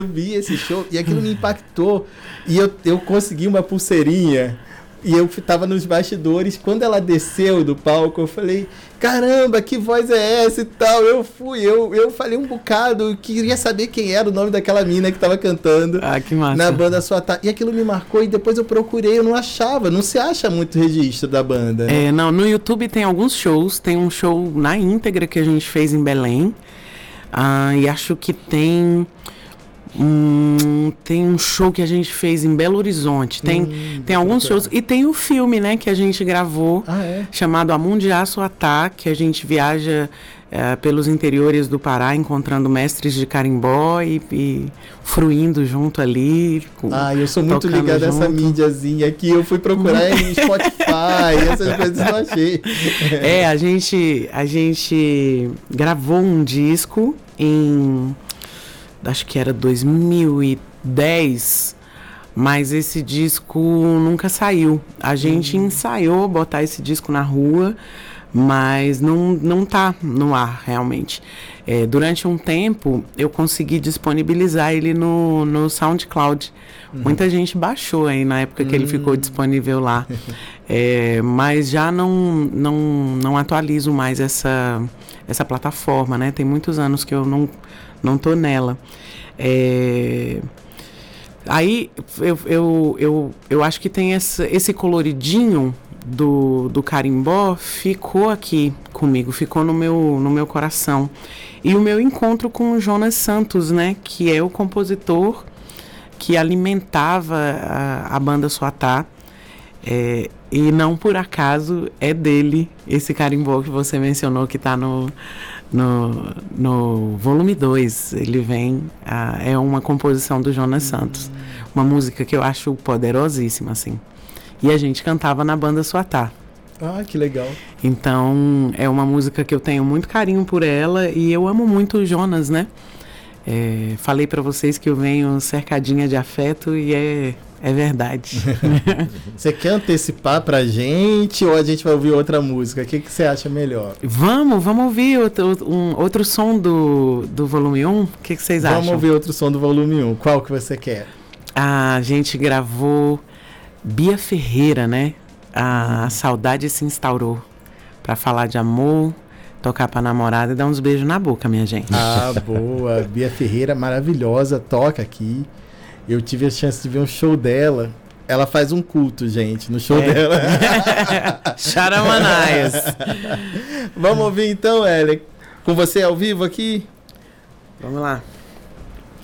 vi esse show e aquilo me impactou. E eu consegui uma pulseirinha. E eu tava nos bastidores. Quando ela desceu do palco, eu falei, caramba, que voz é essa e tal? Eu falei um bocado, queria saber quem era o nome daquela mina que tava cantando que massa. Na banda Sua Tá. E aquilo me marcou e depois eu procurei, eu não achava, não se acha muito registro da banda. Né? Não, no YouTube tem alguns shows, tem um show na íntegra que a gente fez em Belém. E acho que tem um show que a gente fez em Belo Horizonte. Tem alguns shows. E tem o filme, né, que a gente gravou, chamado Amundiá Sua Tá, que a gente viaja pelos interiores do Pará, encontrando mestres de carimbó e fruindo junto ali. Eu sou muito ligado a essa mídiazinha aqui. Eu fui procurar em Spotify, essas coisas eu achei. A gente gravou um disco em... acho que era 2010, mas esse disco nunca saiu. A gente ensaiou botar esse disco na rua, mas não tá no ar realmente. Durante um tempo eu consegui disponibilizar ele no SoundCloud. Muita gente baixou aí na época que ele ficou disponível lá. Mas já não atualizo mais essa plataforma, né? Tem muitos anos que eu não tô nela. Aí eu acho que tem esse coloridinho do carimbó ficou aqui comigo, ficou no meu coração. E o meu encontro com o Jonas Santos, né, que é o compositor que alimentava a banda Sua Tá, e não por acaso é dele esse carimbó que você mencionou, que está no volume 2, ele vem, é uma composição do Jonas Santos, uma música que eu acho poderosíssima, assim. E a gente cantava na banda Sua Tá. Que legal. Então, é uma música que eu tenho muito carinho por ela e eu amo muito o Jonas, né? Falei pra vocês que eu venho cercadinha de afeto e é verdade. Você quer antecipar pra gente ou a gente vai ouvir outra música? O que você acha melhor? Vamos ouvir outro som do volume 1? O que vocês acham? Vamos ouvir outro som do volume 1. Qual que você quer? A gente gravou Bia Ferreira, né? A saudade se instaurou. Pra falar de amor, tocar pra namorada e dar uns beijos na boca, minha gente. Boa. Bia Ferreira, maravilhosa, toca aqui. Eu tive a chance de ver um show dela. Ela faz um culto, gente, no show dela. Charamanaias. Vamos ouvir então, Hélia. Com você ao vivo aqui? Vamos lá.